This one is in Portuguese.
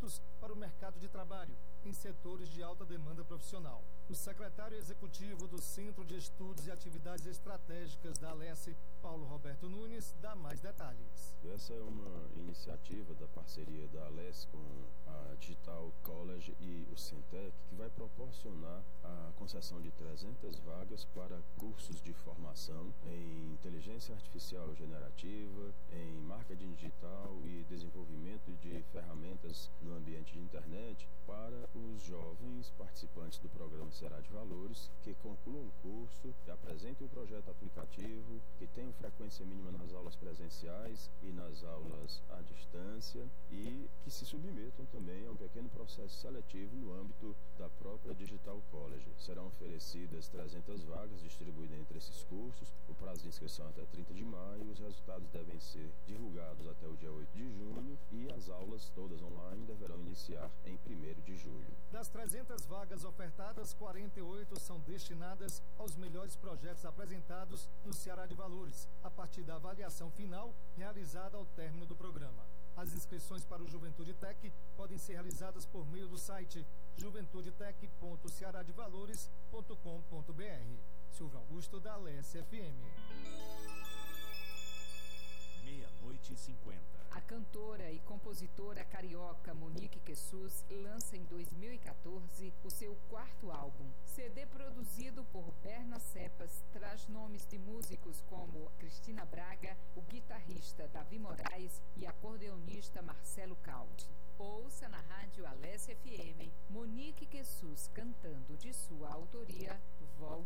aptos para o mercado de trabalho em setores de alta demanda profissional. O secretário executivo do Centro de Estudos e Atividades Estratégicas da Alesse, Paulo Roberto Nunes, dá mais detalhes. Essa é uma iniciativa da parceria da Alesse com a Digital College e o Centec, que vai proporcionar a concessão de 300 vagas para cursos de formação em inteligência artificial generativa, em marketing digital e desenvolvimento de ferramentas no ambiente de internet para os jovens participantes do programa Ceará de Valores que concluam o curso, que apresentem o projeto aplicativo, que tenham frequência mínima nas aulas presenciais e nas aulas à distância e que se submetam também a um pequeno processo seletivo no âmbito da própria Digital College. Serão oferecidas 300 vagas distribuídas entre esses cursos, o prazo de inscrição é até 30 de maio, os resultados devem ser divulgados até o dia 8 de junho e as aulas todas online deverão iniciar em 1º de julho. Das 300 vagas ofertadas, 48 são destinadas aos melhores projetos apresentados no Ceará de Valores, a partir da avaliação final realizada ao término do programa. As inscrições para o Juventude Tech podem ser realizadas por meio do site juventudetech.cearadevalores.com.br. Silvio Augusto, da Alesse FM. 00:50. A cantora e compositora carioca Monique Quessus lança em 2014 o seu 4º álbum. CD produzido por Berna Cepas traz nomes de músicos como Cristina Braga, o guitarrista Davi Moraes e acordeonista Marcelo Caldi. Ouça na rádio Alesse FM Monique Quessus cantando de sua autoria Volta.